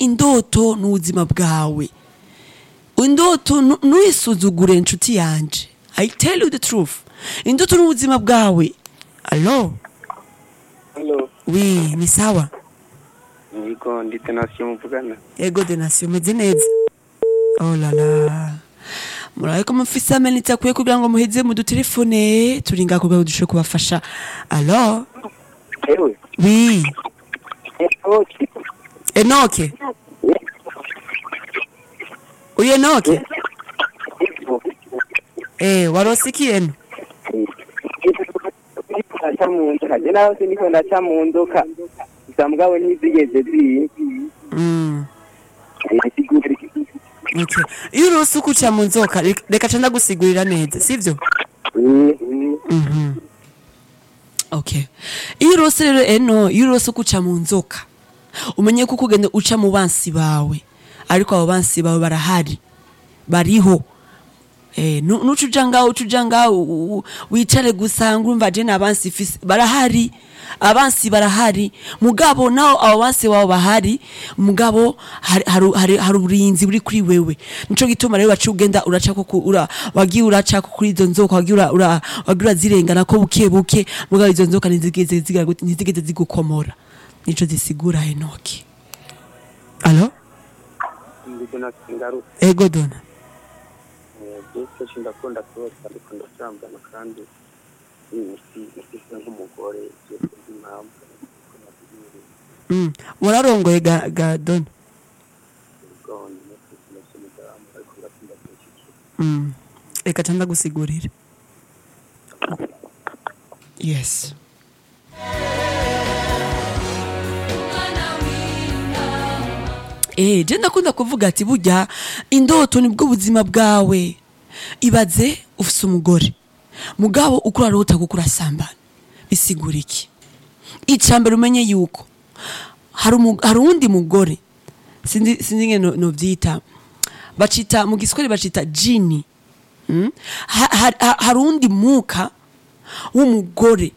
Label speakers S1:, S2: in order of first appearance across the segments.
S1: indoto n'ubuzima bwawe. Indoto nuyisuzugure inshuti yanje. I tell you the truth. Indoto n'ubuzima bwawe. Allo?
S2: Hello.
S1: Oui, ni sawa.
S2: Niko ndi Donation muvugana.
S1: Ego Donation meze neza. Oh la la. Murayiko mufise amenitse akwiye kugira ngo muheze mu dutelefone turinga kugira ngo dushobore kubafasha. Allo?
S2: Ewe.
S1: Oui. Enoke. Uye Enoke? Warosikiye eno?
S2: Naho siniko ndaca mu nzoka zamugabo ntizigeze zi
S1: Okay. Iyo urose ukuca mu nzoka reka ca ndagusigurira neza sivyo? Okay. Iyo urose rero eno iyo urose ukuca mu nzoka umenye ko kugenda uca mu bansi bawe ariko abo bansi bawe barahari bariho. Nucuja ngaho wicare gusa ngumva je nabansi fisi barahari abansi barahari mugabo naho abo bansi wabo bahari mugabo hari uburinzi buri kuri wewe nico gituma rero bacugenda uraca ko wagiye uraca kuri izo nzoka wagira zirengana ko buke mugabo izo nzoka ntizigeze zigukomora nico zisigura Enoki. Allo? Ego Dona.
S2: Byose ndakunda kose ariko ndacambana kandi isi nk'umugore impamvu
S1: murarongoye ga Dona. Eka tanda gusigurira. Yes. Je ndakunda kuvuga ati burya indoto nibwo buzima bwawe. Ibaze ufise umugore mugabo ukura rota gukura sambana bisigura iki? Icambere umenye yuko hari undi mugore sinzi nge no vyita bacita mu giswahili bacita jini. Hari undi muka w'umugore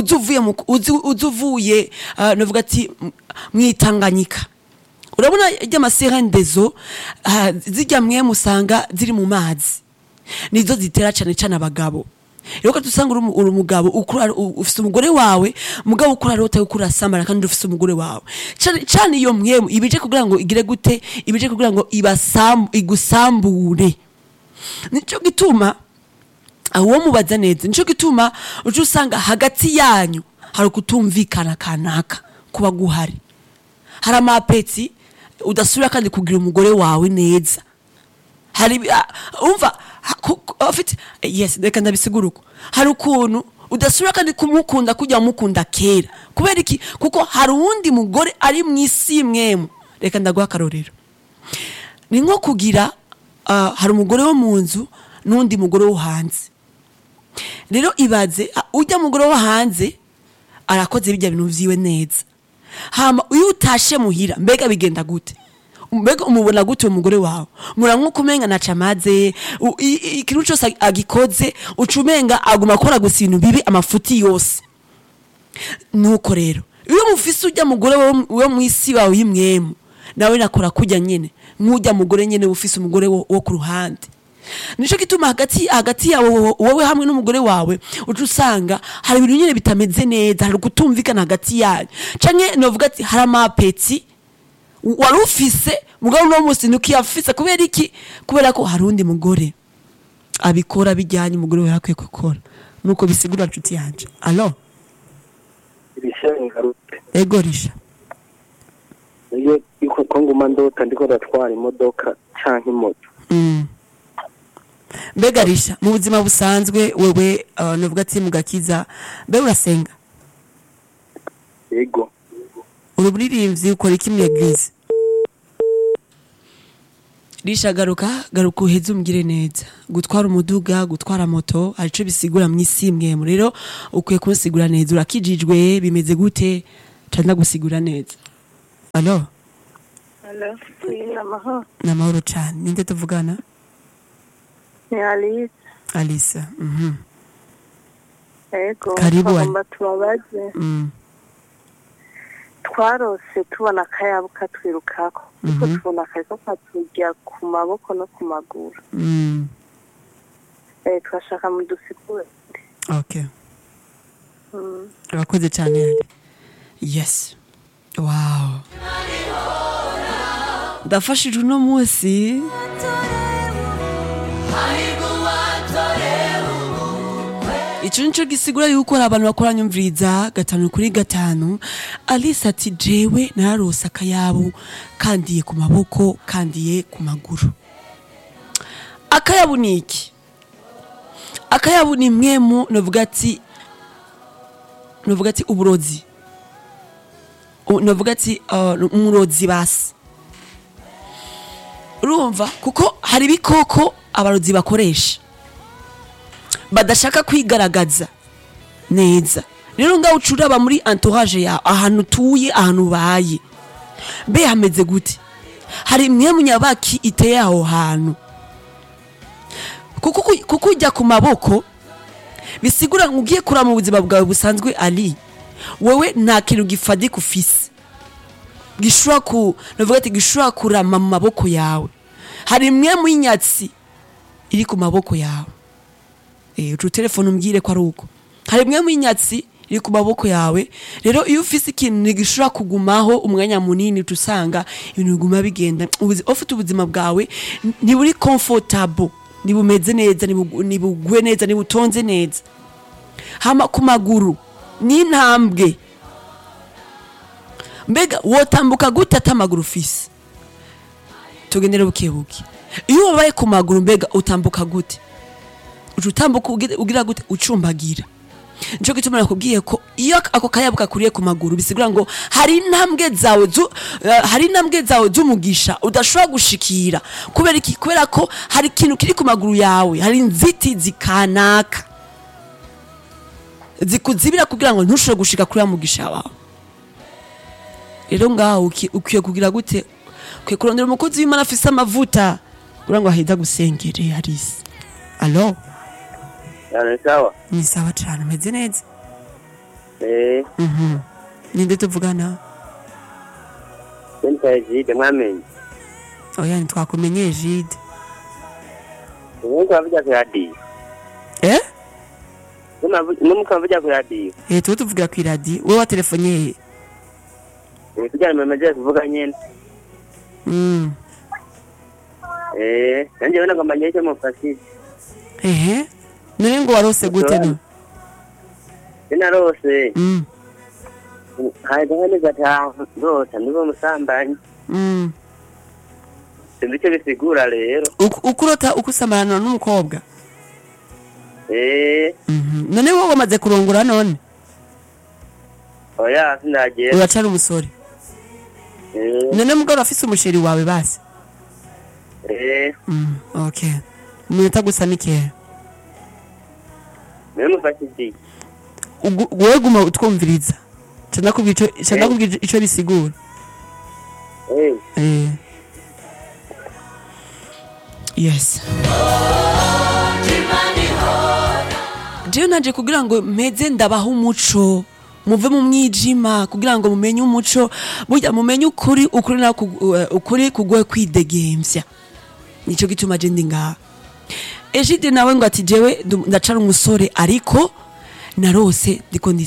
S1: uzuvuye novuga ati mwitanganyika. Urabona ijya serendezo zijya mwe musanga ziri mu mazi nizo zitera cyane abagabo. Rero ko dusanga uri umugabo ukura ufise umugore wawe mugabo ukura rota ukura samara kandi ufise umugore wawe cyane iyo mwemu ibije kugira ngo igire gute ibije kugira ngo igusambure. Nico gituma aho mubaza neza nico gituma ucu usanga hagati yanyu hari kutumvikana kanaka kuba guhari hari amapeti udasubira kandi kugira umugore wawe neza. Hari umva afite yes reka ndabisiguruko hari ukuntu udasubira kandi kumukunda kujya mukunda kera kubera iki kuko hari uwundi mugore ari mwisi mwemu. Reka ndaguha akarorero ni nko kugira hari umugore wo mu nzu n'undi mugore wo hanze. Rero ibaze ujya mugore wo hanze arakoze bijya bintu vyiwe neza hama uyu utashe muhira mbega bigenda gute? Mbega umubona gute umugore wawe murankuko umenga nacamaze ikintu cyose agikoze ucumenga aguma akora gusa ibintu bibi amafuti yose. Nuko rero iyo mufise ujya mugore wo mwisi wawe yimwemu nawe nakora kujya nyene nkujya mugore nyene ufise umugore wo ku ruhande. Nico gituma hagati yawe wowe hamwe n'umugore wawe ucusanga hari ibintu nyene bitameze neza hari kutumvikana hagati yanyu canke novuga ati hari amapeti warufise mugabo no musi nukiyafise kubera iki kubera ko hari undi mugore abikora bijyanye umugore we yakwiye gukora nuko bisigura nshuti yanje. Allo? Ego Risha.
S2: Yuko nguma ndota ndiko ndatwara imodoka canke moto.
S1: Mbega Risha mu buzima busanzwe wewe novuga ati mugakiza mbe urasenga?
S2: Ego.
S1: Uruburirimbyi ukora iki mu eglise? Risha garuka uheze umgire neza gutwara umuduga gutwara moto arico bisigura mwisimwe rero ukwiye kunsigura neza urakijijwe bimeze gute canda gusigura neza. Allo?
S3: Allo, namaho.
S1: Namahoro cyane ninde tuvugana?
S3: Ni Alice.
S1: Alice.
S3: Ego.
S1: Karibu.
S3: Tubabaze. twarose tubona akayabo katwirukako ariko tubona akariko katurya ku maboko no ku maguru. Twashaka mudusigure.
S1: Okay. Urakoze cyane. Yes. Wow. Ndafashijwe uno munsi. Ico nico gisigura yuko hari abantu bakora nyumviriza 5 Alice ati jewe nararose akayabo kandiye ku maboko kandiye ku maguru. Akayabu niki? Akayabu ni mwemu novuga ati uburozi. Novuga ati umurozi basi. Urumva kuko hari bikoko abarozi bakoresha badashaka kwigaragaza neza. Rero ngaho ucuraba muri entourage ya ahantu tuye ahantu baye. Be hameze gute? Hari mwemu nyabaki iteye aho hantu. Kuko ujya ku maboko bisigura ugiye kura mu buzima bwawe busanzwe Ali. Wewe nta kintu gifadika ufise. Gishobora kurama mu maboko yawe. Hari mwemu y'inyatsi iri ku maboko yawe. Ucu telefone umbwire ko ari uko. Hari mwemu y'inyatsi iri ku maboko yawe. Rero iyo ufise ikintu gishobora kugumaho umwanya munini tusanga ibintu biguma bigenda. Ufite ubuzima bwawe ntiburi comfortable, ntibumeze neza, ntibugwe neza, ntibutonze neza. Hama ku maguru ni ntambwe. Mbega wotambuka gute atamaguru ufise? Tugendere bukebuke. Iyo wabaye ku maguru mbega utambuka gute? Utambuka ugira gute? Ucumbagira. Nico gituma nakubwiye ko iyo ako kayabuka kuriye ku maguru bisigura ngo hari intambwe zawe z'umugisha udashobora gushikira. Kubera ko hari ikintu kiri ku maguru yawe, hari inziti zikanaka zikuzibira kugira ngo ntushobore gushika kuri mugisha wawe. Rero ngaho ukwiye kugira gute? Ukwiye kurondera umukozi w'Imana afise amavuta kugira ngo ahita gusengere Alice. Allo?
S2: Sawa.
S1: Ni sawa cyane, meze neza. Ninde tuvugana?
S2: Senta Jide mwamenye.
S1: Oya ntitwakumenye Jide.
S2: Umuntu avuga ku radio. Numukavuga ku radio.
S1: Tuvugira ku radio. Wewe wa telefone he?
S2: Tujyana mamaje kuvuga nyene. Nanje ngo manyeke mu fasisi.
S1: None ngo warose gute no?
S2: Narose. Haidane gataha rota nibo musambanyi. Ndicyo bisigura rero.
S1: Ukurota ukusamarana n'umukobwa? None wowe wamaze kurongora none?
S2: Oya sinagiye.
S1: Uracana umusore? None mugabo afise umusheri wawe basi? Okay. Umunota gusa nike?
S2: Mufashije.
S1: Wowe guma utwumviriza. Canakubwiye ico bisigura. Yes. Je naje kugira ngo meze ndabaho umuco. Muve mu mwijima kugira ngo mumenye umuco, burya mumenye ukuri kugwe kwidegemvya. Nico gituma je ndi ngaha. Ejide nawe ngo ati jewe ndacara umusore ariko narose ndiko